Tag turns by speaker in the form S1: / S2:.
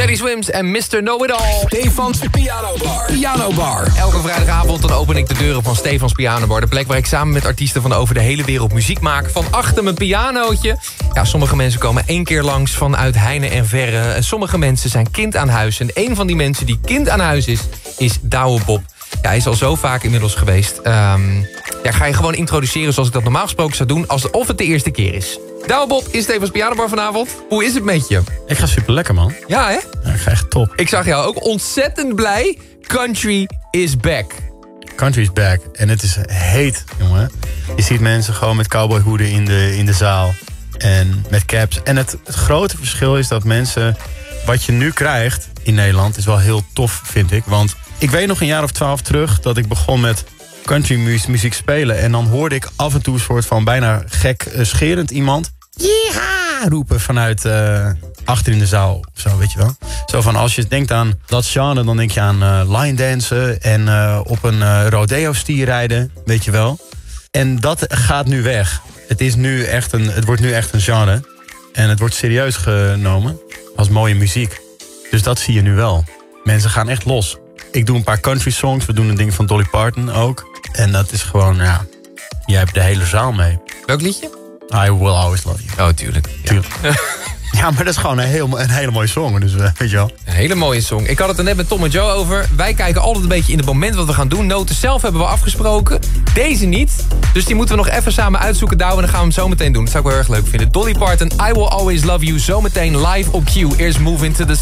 S1: Teddy Swims en Mr. Know-It-All.
S2: Stefans Piano Bar. Piano Bar.
S1: Elke vrijdagavond dan open ik de deuren van Stefans Piano Bar. De plek waar ik samen met artiesten van over de hele wereld muziek maak. Van achter mijn pianootje. Ja, sommige mensen komen 1 keer langs vanuit heine en verre. En sommige mensen zijn kind aan huis. En een van die mensen die kind aan huis is Douwe Bob. Ja, hij is al zo vaak inmiddels geweest. Ga je gewoon introduceren zoals ik dat normaal gesproken zou doen. Alsof het de eerste keer is. Douwe Bob is Stefans Piano Bar vanavond. Hoe is het met je?
S3: Ik ga super lekker, man.
S1: Ja, hè?
S3: Ja, ik ga echt top.
S1: Ik zag jou ook ontzettend blij. Country is back.
S3: Country is back. En het is heet, jongen. Je ziet mensen gewoon met cowboyhoeden in de zaal. En met caps. En het grote verschil is dat mensen... Wat je nu krijgt in Nederland is wel heel tof, vind ik. Want ik weet nog een jaar of 12 terug... dat ik begon met country muziek spelen. En dan hoorde ik af en toe een soort van bijna gek scherend iemand... Yeeha! Roepen vanuit achter in de zaal of zo, weet je wel. Zo van, als je denkt aan dat genre, dan denk je aan line dansen... en op een rodeo-stier rijden, weet je wel. En dat gaat nu weg. Het wordt nu echt een genre. En het wordt serieus genomen als mooie muziek. Dus dat zie je nu wel. Mensen gaan echt los. Ik doe een paar country songs. We doen een ding van Dolly Parton ook. En dat is gewoon, ja... Jij hebt de hele zaal mee.
S1: Welk liedje?
S3: I Will Always Love You.
S1: Oh, tuurlijk. Ja.
S3: Ja, maar dat is gewoon een hele mooie song. Dus weet je wel.
S1: Een hele mooie song. Ik had het er net met Tom en Joe over. Wij kijken altijd een beetje in het moment wat we gaan doen. Noten zelf hebben we afgesproken. Deze niet. Dus die moeten we nog even samen uitzoeken, Douwe. En dan gaan we hem zo meteen doen. Dat zou ik wel erg leuk vinden. Dolly Parton, I Will Always Love You. Zometeen live op Q. Eerst Move Into the